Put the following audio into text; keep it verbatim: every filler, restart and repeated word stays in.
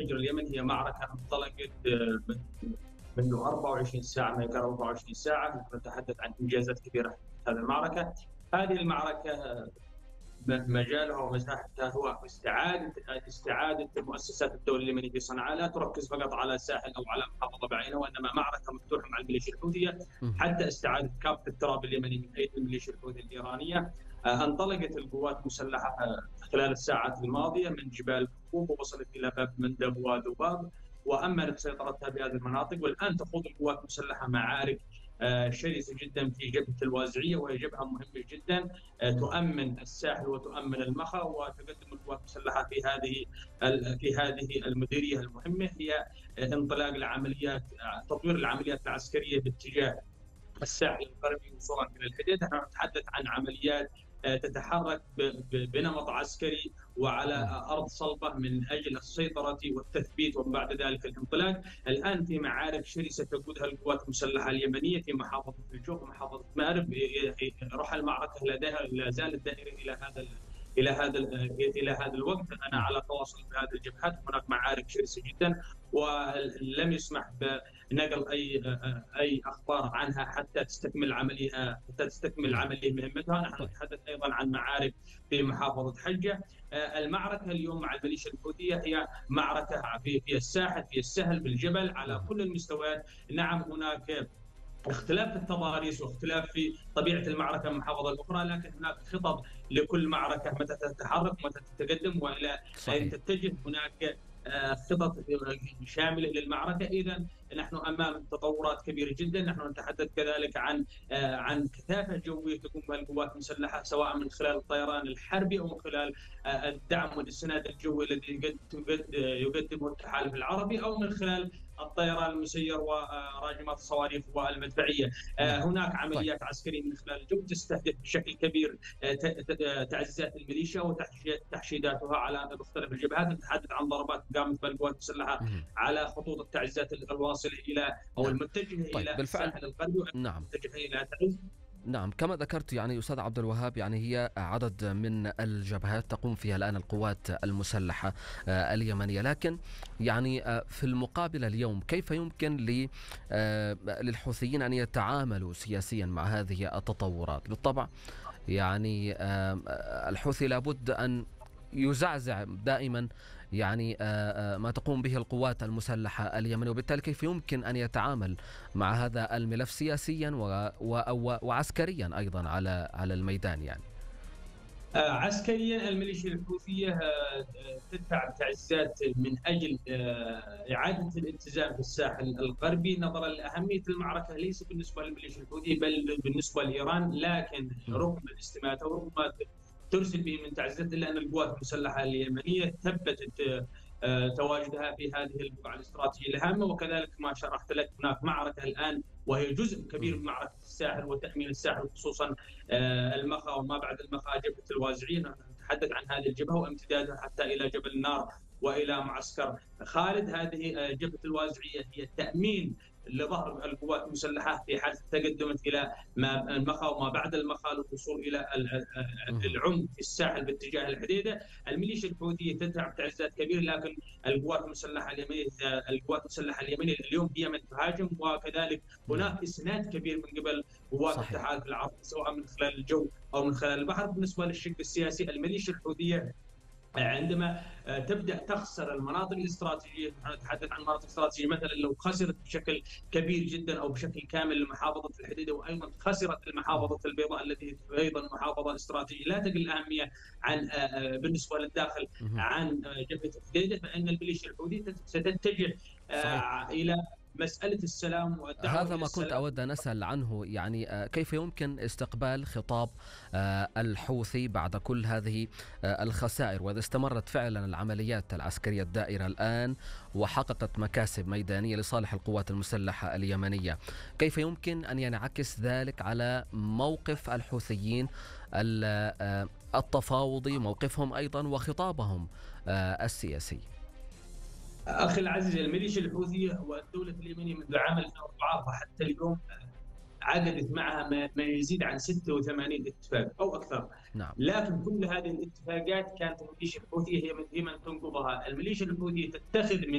الفجر اليمني هي معركة انطلقت منذ أربعة وعشرين ساعة، ما يقارب أربعة وعشرين ساعة. نتحدث عن إنجازات كبيرة في هذه المعركة. هذه المعركة مجالها ومساحتها هو استعادة استعادة مؤسسات الدولة اليمنية في صنعاء، لا تركز فقط على ساحل أو على محافظة بعينها، وإنما معركة مفتوحة مع الميليشيا الحوثية حتى استعادة كافة التراب اليمني من أيدي الميليشيا الحوثية الإيرانية. انطلقت القوات المسلحة خلال الساعات الماضية من جبال حبوب ووصلت إلى باب مندب وذباب، وأمنت سيطرتها بهذه المناطق. والآن تخوض القوات المسلحة معارك شرسة جدا في جبهة الوازعية، وهي جبهة مهمة جدا تؤمن الساحل وتؤمن المخا. وتقدم القوات المسلحة في هذه في هذه المديرية المهمة هي انطلاق العمليات، تطوير العمليات العسكرية باتجاه الساحل الغربي وصولا الى الحديده. نحن نتحدث عن عمليات تتحرك بنمط عسكري وعلى ارض صلبه من اجل السيطره والتثبيت وبعد ذلك الانطلاق. الان في معارك شرسه تقودها القوات المسلحه اليمنيه في محافظه الجوف ومحافظه مأرب. روح المعركه لا زالت دائره الى هذا الى هذا الى هذا الوقت. انا على تواصل بهذه الجبهات، هناك معارك شرسه جدا ولم يسمح بنقل اي اي اخبار عنها حتى تستكمل عمليه حتى تستكمل عمليه مهمتها. نحن نتحدث ايضا عن معارك في محافظه حجه. المعركه اليوم مع الميليشيا الحوثيه هي معركه في في الساحل، في السهل، بالجبل، على كل المستويات. نعم هناك اختلاف في التضاريس واختلاف في طبيعه المعركه من محافظه اخرى، لكن هناك خطط لكل معركه متى تتحرك ومتى تتقدم والى اين تتجه. هناك خطط شامله للمعركه. اذا نحن امام تطورات كبيره جدا. نحن نتحدث كذلك عن عن كثافه جويه تقوم بها القوات المسلحه، سواء من خلال الطيران الحربي او من خلال الدعم والاسناد الجوي الذي يقدمه التحالف العربي، او من خلال الطيران المسير وراجمات الصواريخ والمدفعيه. هناك عمليات عسكريه من خلال الجو تستهدف بشكل كبير تعزيزات الميليشيا وتحشيداتها على مختلف الجبهات. نتحدث عن ضربات قامت بها القوات المسلحه على خطوط التعزيزات الواصله الى او نعم. المتجهه طيب الى الساحل الغربي والمتجهه الى تعز. نعم، كما ذكرت يعني أستاذ عبد الوهاب، يعني هي عدد من الجبهات تقوم فيها الآن القوات المسلحة اليمنية، لكن يعني في المقابل اليوم كيف يمكن للحوثيين أن يتعاملوا سياسيا مع هذه التطورات؟ بالطبع يعني الحوثي لابد أن يزعزع دائما يعني ما تقوم به القوات المسلحة اليمنية، وبالتالي كيف يمكن أن يتعامل مع هذا الملف سياسيا وعسكريا أيضا على على الميدان؟ يعني عسكريا الميليشيا الحوثية تدفع تعزيزات من أجل إعادة الاتزان في الساحل الغربي نظرا لأهمية المعركة، ليس بالنسبة للميليشيا الحوثية بل بالنسبة لإيران. لكن رغم الاستماتة ورغم ترسل به من تعزيزات، الا ان القوات المسلحه اليمنيه ثبتت تواجدها في هذه البقعه الاستراتيجيه الهامه. وكذلك ما شرحت لك هناك معركه الان وهي جزء كبير من معركه الساحل وتامين الساحل، خصوصا المخا وما بعد المخا جبهه الوازعيه. نتحدث عن هذه الجبهه وامتدادها حتى الى جبل النار والى معسكر خالد. هذه جبهه الوازعيه هي التامين لظهر القوات المسلحه في حال تقدمت الى ما المخا وما بعد المخا للوصول الى العمق في الساحل باتجاه الحديده. الميليشيا الحوثيه تدفع تعزيزات كبيره، لكن القوات المسلحه اليمنيه القوات المسلحه اليمنيه اليوم هي من تهاجم، وكذلك هناك اسناد كبير من قبل قوات التحالف العربي سواء من خلال الجو او من خلال البحر. بالنسبه للشق السياسي، الميليشيا الحوثيه عندما تبدا تخسر المناطق الاستراتيجيه، نتحدث عن مناطق استراتيجيه مثلا لو خسرت بشكل كبير جدا او بشكل كامل محافظه الحديده، وايضا خسرت المحافظه البيضاء التي ايضا محافظه استراتيجيه لا تقل اهميه عن بالنسبه للداخل عن جبهه الحديده، فان الميليشيا الحوثيه ستتجه الى مسألة السلام والدعوة. هذا ما كنت أود أن أسأل عنه، يعني كيف يمكن استقبال خطاب الحوثي بعد كل هذه الخسائر، وإذا استمرت فعلا العمليات العسكرية الدائرة الآن وحققت مكاسب ميدانية لصالح القوات المسلحة اليمنية، كيف يمكن أن ينعكس ذلك على موقف الحوثيين التفاوضي، موقفهم أيضا وخطابهم السياسي؟ أخي العزيز، الميليشيا الحوثية والدولة اليمنية منذ عام ألفين وأربعة وحتى اليوم عقدت معها ما يزيد عن ستة وثمانين اتفاق أو أكثر. نعم. لكن كل هذه الاتفاقات كانت الميليشيا الحوثية هي من تنقضها. الميليشيا الحوثية تتخذ من